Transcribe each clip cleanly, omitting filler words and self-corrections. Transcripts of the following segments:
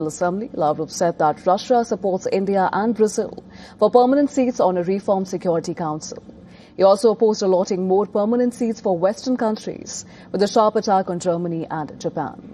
Assembly, Lavrov said that Russia supports India and Brazil for permanent seats on a reformed Security Council. He also opposed allotting more permanent seats for Western countries with a sharp attack on Germany and Japan.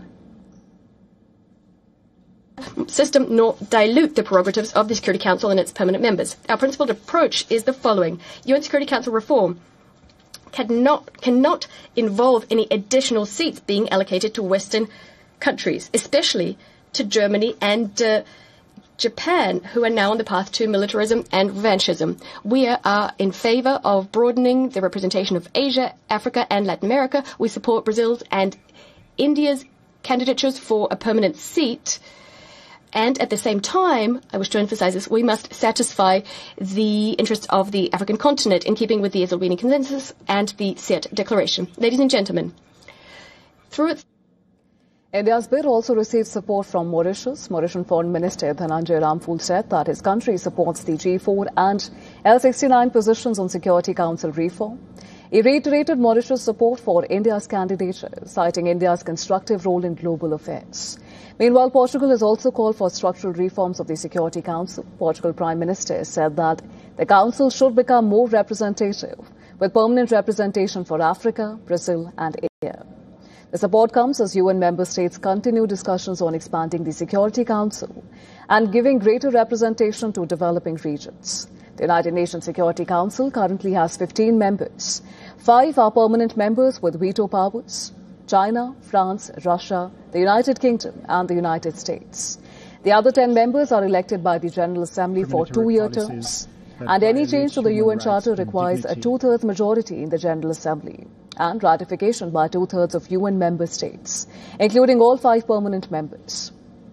System nor dilute the prerogatives of the Security Council and its permanent members. Our principled approach is the following. UN Security Council reform cannot involve any additional seats being allocated to Western countries, especially to Germany and Japan, who are now on the path to militarism and revanchism. We are in favor of broadening the representation of Asia, Africa and Latin America. We support Brazil's and India's candidatures for a permanent seat. And at the same time, I wish to emphasize this, we must satisfy the interests of the African continent in keeping with the Eswatini Consensus and the SEAT Declaration. Ladies and gentlemen, through its India's bid also received support from Mauritius. Mauritian Foreign Minister Dhananjay Ramphul said that his country supports the G4 and L69 positions on Security Council reform. He reiterated Mauritius' support for India's candidature, citing India's constructive role in global affairs. Meanwhile, Portugal has also called for structural reforms of the Security Council. Portugal Prime Minister said that the Council should become more representative, with permanent representation for Africa, Brazil and India. The support comes as UN member states continue discussions on expanding the Security Council and giving greater representation to developing regions. The United Nations Security Council currently has 15 members. 5 are permanent members with veto powers: China, France, Russia, the United Kingdom and the United States. The other 10 members are elected by the General Assembly for 2-year terms. And any change to the UN Charter requires a 2/3 majority in the General Assembly and ratification by 2/3 of UN member states, including all 5 permanent members.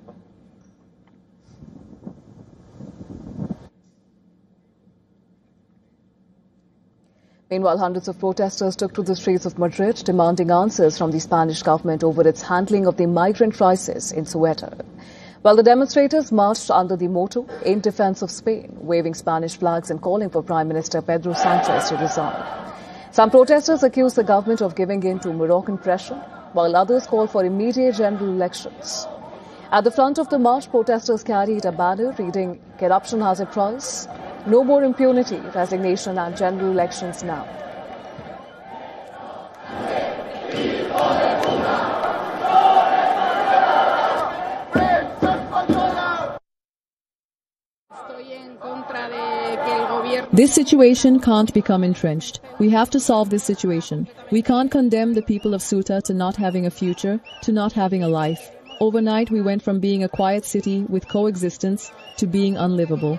Meanwhile, hundreds of protesters took to the streets of Madrid demanding answers from the Spanish government over its handling of the migrant crisis in Ceuta. While the demonstrators marched under the motto, "In Defense of Spain," waving Spanish flags and calling for Prime Minister Pedro Sanchez to resign. Some protesters accused the government of giving in to Moroccan pressure, while others called for immediate general elections. At the front of the march, protesters carried a banner reading, "Corruption has a price. No more impunity, resignation and general elections now." This situation can't become entrenched. We have to solve this situation. We can't condemn the people of Ceuta to not having a future, to not having a life. Overnight, we went from being a quiet city with coexistence to being unlivable.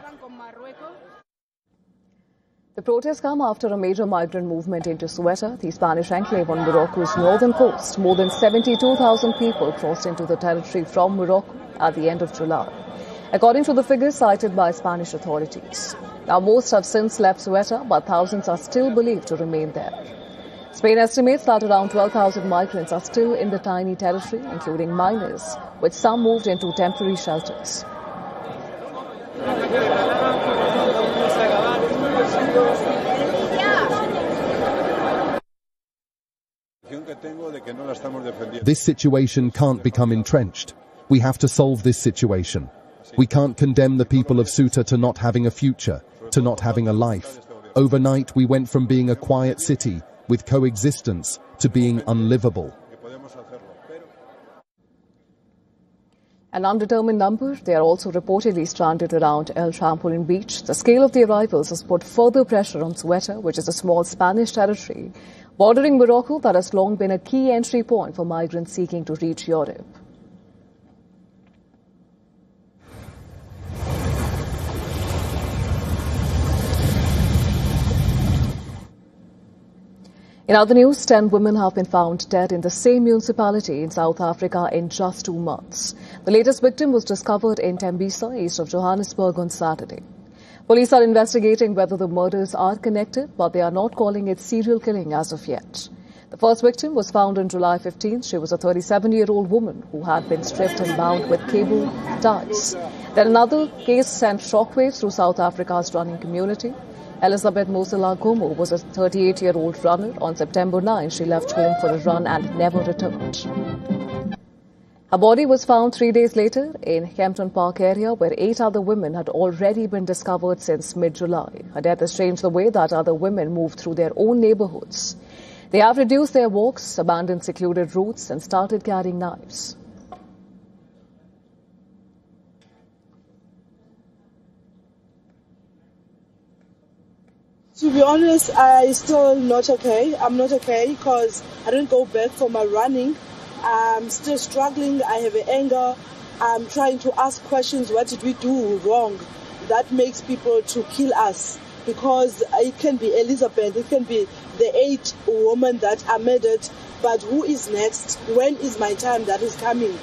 The protests come after a major migrant movement into Ceuta, the Spanish enclave on Morocco's northern coast. More than 72,000 people crossed into the territory from Morocco at the end of July, according to the figures cited by Spanish authorities. Now, most have since left Ceuta, but thousands are still believed to remain there. Spain estimates that around 12,000 migrants are still in the tiny territory, including minors, with some moved into temporary shelters. This situation can't become entrenched. We have to solve this situation. We can't condemn the people of Ceuta to not having a future, to not having a life. Overnight, we went from being a quiet city with coexistence to being unlivable. An undetermined number, they are also reportedly stranded around El Trampolin beach. The scale of the arrivals has put further pressure on Ceuta, which is a small Spanish territory bordering Morocco that has long been a key entry point for migrants seeking to reach Europe. In other news, 10 women have been found dead in the same municipality in South Africa in just 2 months. The latest victim was discovered in Tembisa, east of Johannesburg, on Saturday. Police are investigating whether the murders are connected, but they are not calling it serial killing as of yet. The first victim was found on July 15th. She was a 37-year-old woman who had been stripped and bound with cable ties. Then another case sent shockwaves through South Africa's running community. Elizabeth Mosela Gomo was a 38-year-old runner. On September 9, she left home for a run and never returned. A body was found 3 days later in Kempton Park area where 8 other women had already been discovered since mid-July. Her death has changed the way that other women move through their own neighborhoods. They have reduced their walks, abandoned secluded routes and started carrying knives. To be honest, I'm still not okay. I'm not okay because I didn't go back for my running. I'm still struggling. I have anger. I'm trying to ask questions. What did we do wrong? That makes people to kill us, because it can be Elizabeth, it can be the 8 women that are murdered. But who is next? When is my time that is coming?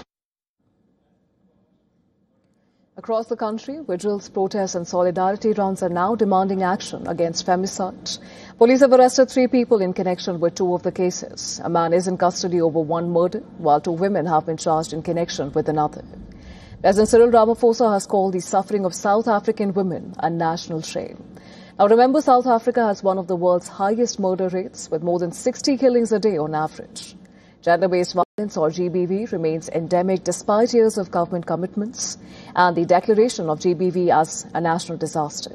Across the country, vigils, protests and solidarity rounds are now demanding action against femicide. Police have arrested 3 people in connection with 2 of the cases. A man is in custody over 1 murder, while 2 women have been charged in connection with another. President Cyril Ramaphosa has called the suffering of South African women a national shame. Now remember, South Africa has one of the world's highest murder rates, with more than 60 killings a day on average. Gender-based violence, or GBV, remains endemic despite years of government commitments and the declaration of GBV as a national disaster.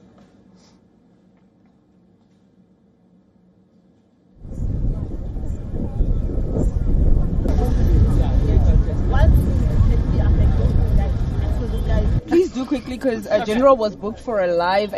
Please do quickly, because a general was booked for a live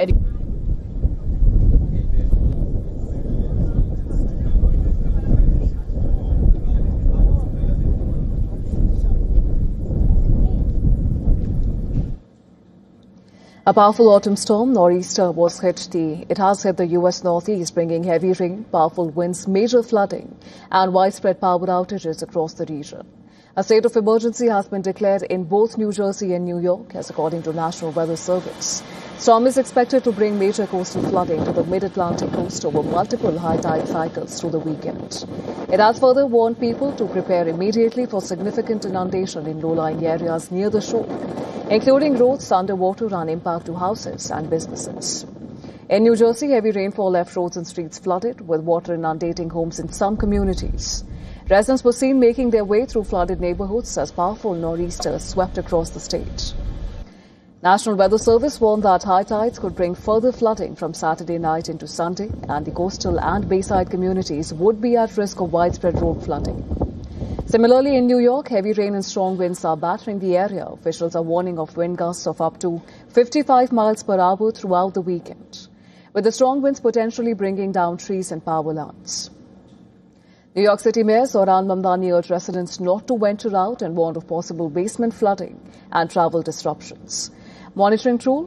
A powerful autumn storm, nor'easter, it has hit the U.S. Northeast, bringing heavy rain, powerful winds, major flooding and widespread power outages across the region. A state of emergency has been declared in both New Jersey and New York, as according to National Weather Service. Storm is expected to bring major coastal flooding to the mid-Atlantic coast over multiple high tide cycles through the weekend. It has further warned people to prepare immediately for significant inundation in low-lying areas near the shore, including roads underwater and impact to houses and businesses. In New Jersey, heavy rainfall left roads and streets flooded, with water inundating homes in some communities. Residents were seen making their way through flooded neighborhoods as powerful nor'easters swept across the state. National Weather Service warned that high tides could bring further flooding from Saturday night into Sunday, and the coastal and bayside communities would be at risk of widespread road flooding. Similarly, in New York, heavy rain and strong winds are battering the area. Officials are warning of wind gusts of up to 55 miles per hour throughout the weekend, with the strong winds potentially bringing down trees and power lines. New York City Mayor Zohran Mamdani urged residents not to venture out and warned of possible basement flooding and travel disruptions. Monitoring tool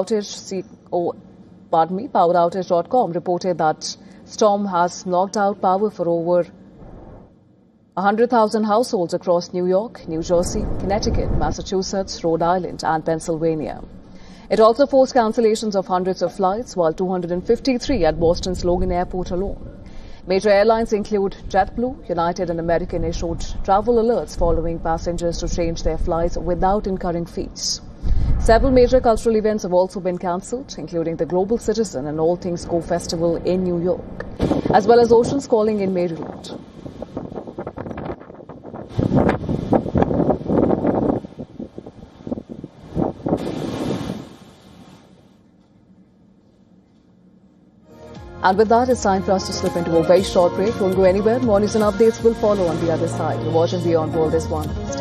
PowerOutage.com reported that storm has knocked out power for over 100,000 households across New York, New Jersey, Connecticut, Massachusetts, Rhode Island and Pennsylvania. It also forced cancellations of hundreds of flights, while 253 at Boston's Logan Airport alone. Major airlines include JetBlue, United and American issued travel alerts following passengers to change their flights without incurring fees. Several major cultural events have also been cancelled, including the Global Citizen and All Things Go Festival in New York, as well as Oceans Calling in Maryland. And with that, it's time for us to slip into a very short break. Don't go anywhere. More news and updates will follow on the other side. You're watching Beyond World is One.